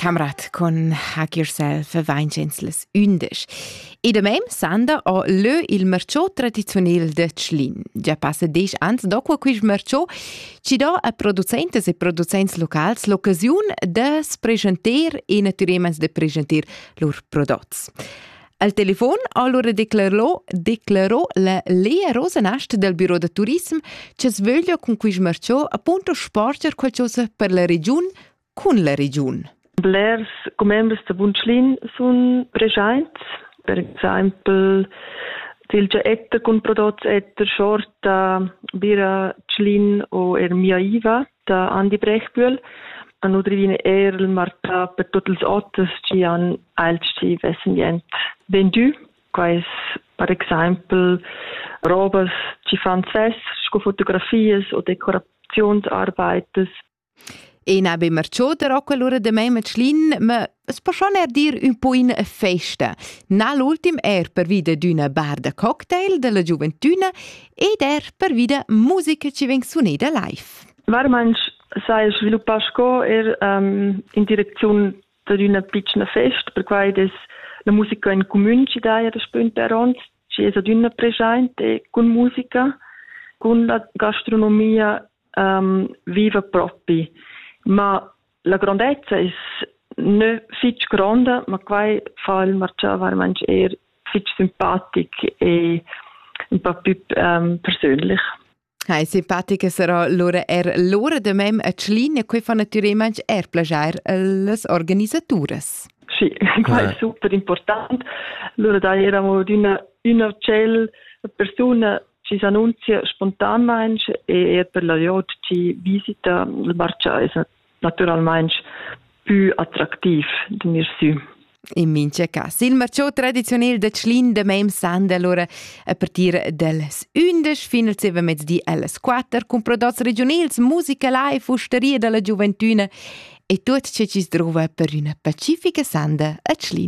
Kamerad con Hack Yourself vainchens las undes. E da mem sanda o lö il marciò tradizionel de Tschlin. Già passa 10 ans dopo quis marciò ci dà a producentes e producents locals l'occasione de presenter e naturalmente de presenter lor prodotti. Al telefon allora declarò la Lea Rosenast del Büro de Turism che sveglia con quis marciò appunto sporger qualcosa per la regione con la regione. Blers comembres de Bunschlin sun presents, per esempio tilge etter con prodotti etter shorta bira Tschlin o Mia Iva da Andi Brechbühl. Hanno drivine il marta per tutti gli otters ci han altri vessenient vendu, quais per esempio robes ci fan fest, fotografies o decorationsarbeites. E nabe marciò da rocca l'ora de mei Tschlin, ma es può schon dir un po' in festa. Na l'ultim per vida d'una bar de cocktail della gioventuna ed per vida musica ci veng suneda live. Varmanch sai sviluppasco in direzione di una piccola festa, per cui la musica in comune ci dà da spunta ci è una presente con musica, con la gastronomia viva propria. Ma la grandezza è non fitch grande, ma qua fa il marcià veramente fitch simpatico e un po' più persönlich. Hey, simpatica sarà l'ora de mem a Tschlin e qui fa naturalmente plagiare les organisatures. Sì, è super importante. L'ora da eravamo di una persona ci si annunzia spontanamente e per la gente ci visita il marcià è naturalmente più attrattivo di mir su. In mince cas. Il marciò tradizionale de Tschlin de mem sanda allora a partir dels 11 fino al 7 mezzodì alles 4 con prodotti regionals, musica live, osteria della gioventuna e tutto ciò ci si trova per una pacifica sanda a Tschlin.